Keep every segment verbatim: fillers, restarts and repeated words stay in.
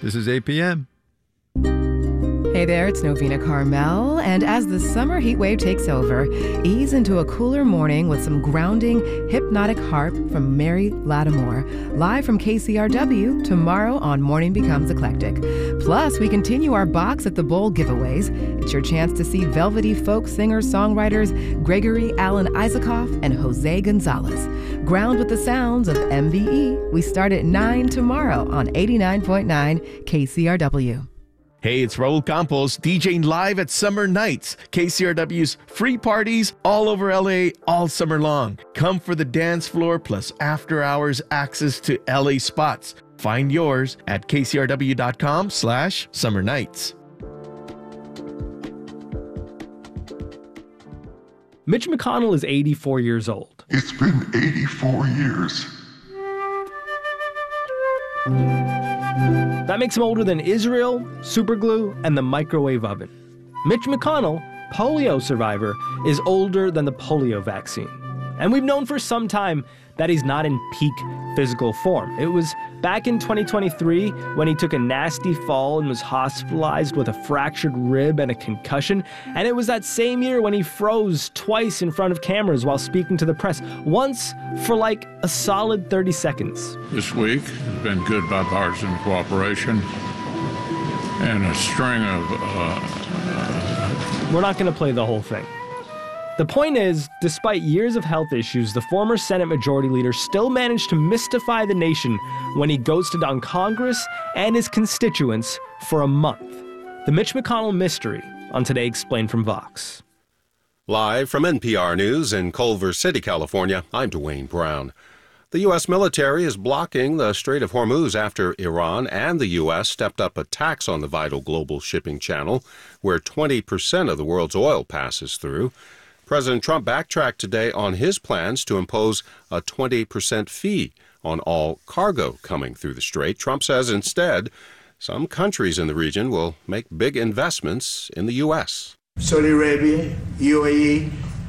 This is A P M. Hey there, it's Novena Carmel, and as the summer heat wave takes over, ease into a cooler morning with some grounding, hypnotic harp from Mary Lattimore, live from K C R W tomorrow on Morning Becomes Eclectic. Plus, we continue our Box at the Bowl giveaways. It's your chance to see velvety folk singers-songwriters Gregory Alan Isaacoff and Jose Gonzalez. Ground with the sounds of M V E. We start at nine tomorrow on eighty-nine point nine K C R W. Hey, it's Raul Campos, DJing live at Summer Nights, K C R W's free parties all over L A all summer long. Come for the dance floor plus after-hours access to L A spots. Find yours at kcrw.com slash summer nights. Mitch McConnell is eighty-four years old. It's been eighty-four years. That makes him older than Israel, superglue, and the microwave oven. Mitch McConnell, polio survivor, is older than the polio vaccine. And we've known for some time that he's not in peak physical form. It was back in twenty twenty-three when he took a nasty fall and was hospitalized with a fractured rib and a concussion. And it was that same year when he froze twice in front of cameras while speaking to the press, once for like a solid thirty seconds. This week has been good bipartisan cooperation and a string of... Uh, uh... We're not going to play the whole thing. The point is, despite years of health issues, the former Senate Majority Leader still managed to mystify the nation when he ghosted on Congress and his constituents for a month. The Mitch McConnell mystery on Today Explained from Vox. Live from N P R News in Culver City, California, I'm Dwayne Brown. The U S military is blocking the Strait of Hormuz after Iran and the U S stepped up attacks on the vital global shipping channel, where twenty percent of the world's oil passes through. President Trump backtracked today on his plans to impose a twenty percent fee on all cargo coming through the strait. Trump says instead, some countries in the region will make big investments in the U S. Saudi Arabia, U A E,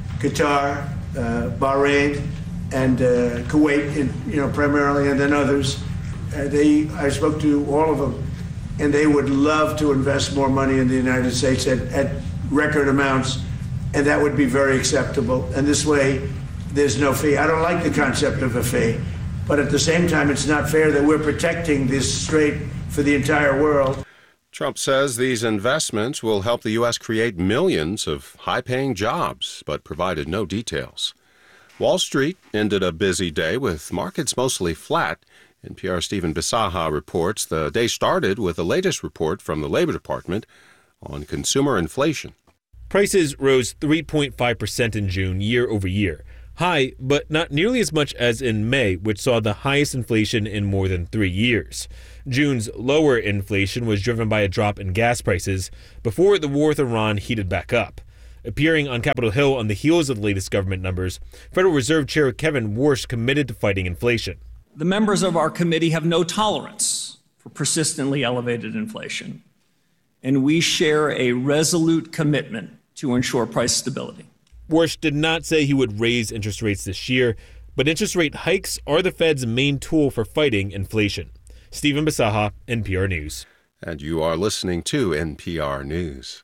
Qatar, uh, Bahrain, and uh, Kuwait, and, you know, primarily, and then others. Uh, they, I spoke to all of them, and they would love to invest more money in the United States at, at record amounts. And that would be very acceptable. And this way, there's no fee. I don't like the concept of a fee. But at the same time, it's not fair that we're protecting this strait for the entire world. Trump says these investments will help the U S create millions of high-paying jobs, but provided no details. Wall Street ended a busy day with markets mostly flat. N P R's Stephen Bisaha reports the day started with the latest report from the Labor Department on consumer inflation. Prices rose three point five percent in June year over year. High, but not nearly as much as in May, which saw the highest inflation in more than three years. June's lower inflation was driven by a drop in gas prices before the war with Iran heated back up. Appearing on Capitol Hill on the heels of the latest government numbers, Federal Reserve Chair Kevin Warsh committed to fighting inflation. The members of our committee have no tolerance for persistently elevated inflation, and we share a resolute commitment to ensure price stability. Warsh did not say he would raise interest rates this year, but interest rate hikes are the Fed's main tool for fighting inflation. Stephen Bisaha, N P R News. And you are listening to N P R News.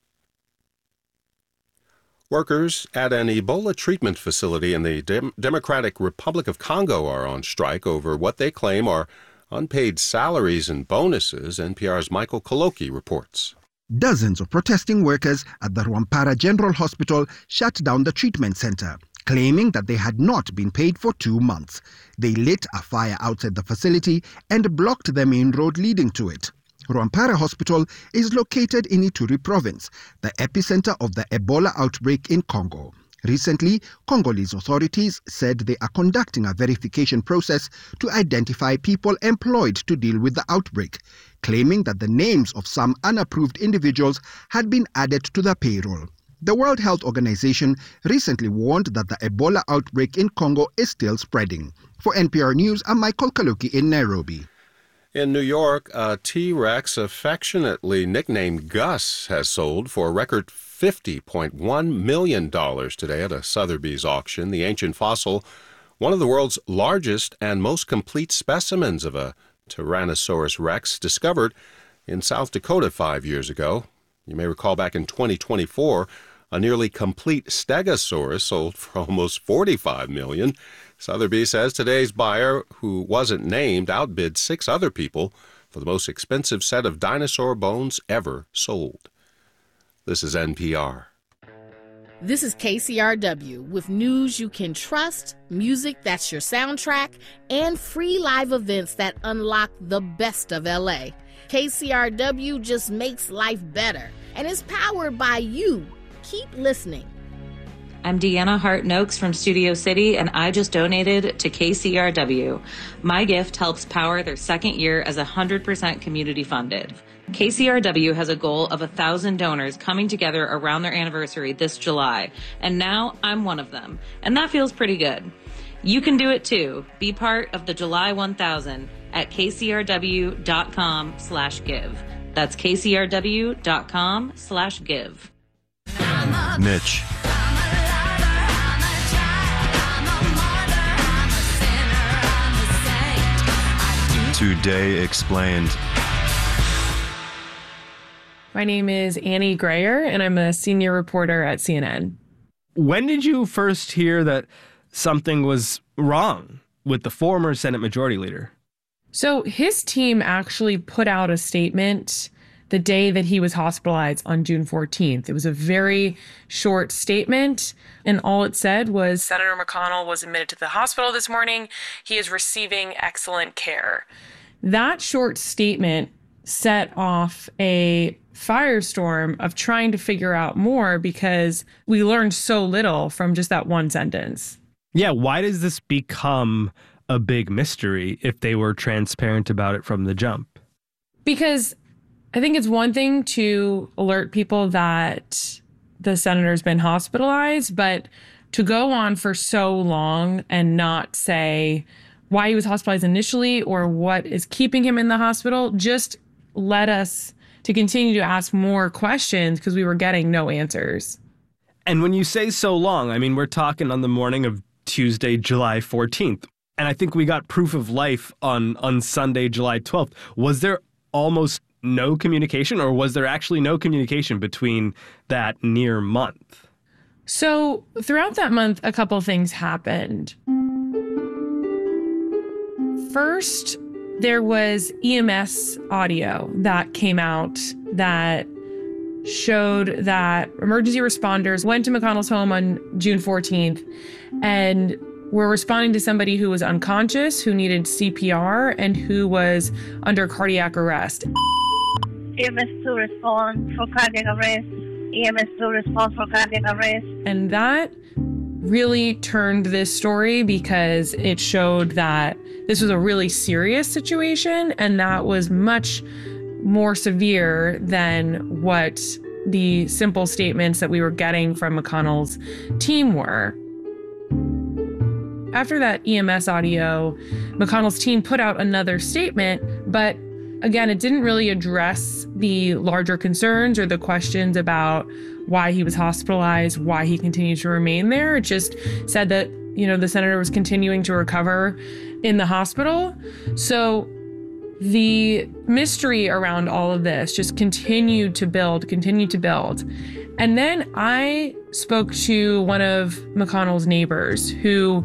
Workers at an Ebola treatment facility in the Dem- Democratic Republic of Congo are on strike over what they claim are unpaid salaries and bonuses. N P R's Michael Koloki reports. Dozens of protesting workers at the Rwampara General Hospital shut down the treatment center, claiming that they had not been paid for two months. They lit a fire outside the facility and blocked the main road leading to it. Rwampara Hospital is located in Ituri province, the epicenter of the Ebola outbreak in Congo. Recently, Congolese authorities said they are conducting a verification process to identify people employed to deal with the outbreak, claiming that the names of some unapproved individuals had been added to the payroll. The World Health Organization recently warned that the Ebola outbreak in Congo is still spreading. For N P R News, I'm Michael Kaluki in Nairobi. In New York, a T-Rex affectionately nicknamed Gus has sold for a record fifty point one million dollars today at a Sotheby's auction. The ancient fossil, one of the world's largest and most complete specimens of a Tyrannosaurus rex discovered in South Dakota five years ago. You may recall back in twenty twenty-four, a nearly complete Stegosaurus sold for almost forty-five million dollars. Sotheby says today's buyer, who wasn't named, outbid six other people for the most expensive set of dinosaur bones ever sold. This is N P R. This is K C R W with news you can trust, music that's your soundtrack, and free live events that unlock the best of L A. K C R W just makes life better and is powered by you. Keep listening. I'm Deanna Hart-Noakes from Studio City, and I just donated to K C R W. My gift helps power their second year as one hundred percent community funded. K C R W has a goal of one thousand donors coming together around their anniversary this July, and now I'm one of them, and that feels pretty good. You can do it too. Be part of the July one thousand at kcrw.com slash give. That's kcrw.com slash give. Mitch. Today Explained. My name is Annie Grayer, and I'm a senior reporter at C N N. When did you first hear that something was wrong with the former Senate Majority Leader? So his team actually put out a statement the day that he was hospitalized on June fourteenth. It was a very short statement, and all it said was, Senator McConnell was admitted to the hospital this morning. He is receiving excellent care. That short statement set off a firestorm of trying to figure out more because we learned so little from just that one sentence. Yeah, why does this become a big mystery if they were transparent about it from the jump? Because I think it's one thing to alert people that the senator's been hospitalized, but to go on for so long and not say why he was hospitalized initially or what is keeping him in the hospital just led us to continue to ask more questions because we were getting no answers. And when you say so long, I mean, we're talking on the morning of Tuesday, July fourteenth. And I think we got proof of life on, on Sunday, July twelfth. Was there almost no communication, or was there actually no communication between that near month? So throughout that month, a couple things happened. First, there was E M S audio that came out that showed that emergency responders went to McConnell's home on June fourteenth and were responding to somebody who was unconscious, who needed C P R, and who was under cardiac arrest. E M S to respond for cardiac arrest. E M S to respond for cardiac arrest. And that really turned this story because it showed that this was a really serious situation, and that was much more severe than what the simple statements that we were getting from McConnell's team were. After that E M S audio, McConnell's team put out another statement, but again, it didn't really address the larger concerns or the questions about why he was hospitalized, why he continued to remain there. It just said that, you know, the senator was continuing to recover in the hospital. So the mystery around all of this just continued to build, continued to build. And then I spoke to one of McConnell's neighbors who